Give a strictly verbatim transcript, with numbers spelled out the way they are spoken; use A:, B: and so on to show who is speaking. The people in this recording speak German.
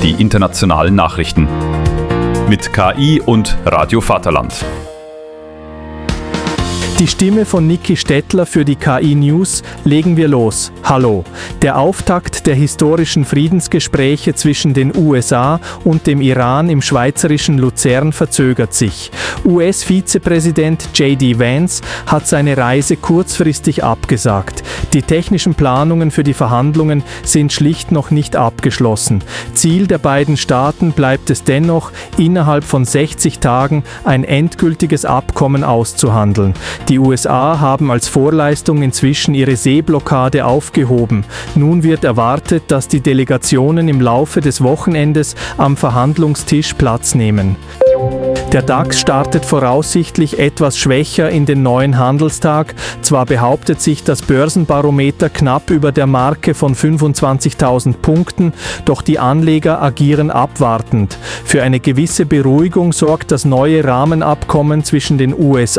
A: die internationalen Nachrichten. Mit K I und Radio Vaterland.
B: Die Stimme von Niki Stettler für die K I News. Legen wir los. Hallo. Der Auftakt der historischen Friedensgespräche zwischen den U S A und dem Iran im schweizerischen Luzern verzögert sich. U S-Vizepräsident J D Vance hat seine Reise kurzfristig abgesagt. Die technischen Planungen für die Verhandlungen sind schlicht noch nicht abgeschlossen. Ziel der beiden Staaten bleibt es dennoch, innerhalb von sechzig Tagen ein endgültiges Abkommen auszuhandeln. Die U S A haben als Vorleistung inzwischen ihre Seeblockade aufgehoben. Nun wird erwartet, dass die Delegationen im Laufe des Wochenendes am Verhandlungstisch Platz nehmen. Der DAX startet voraussichtlich etwas schwächer in den neuen Handelstag. Zwar behauptet sich das Börsenbarometer knapp über der Marke von fünfundzwanzigtausend Punkten, doch die Anleger agieren abwartend. Für eine gewisse Beruhigung sorgt das neue Rahmenabkommen zwischen den U S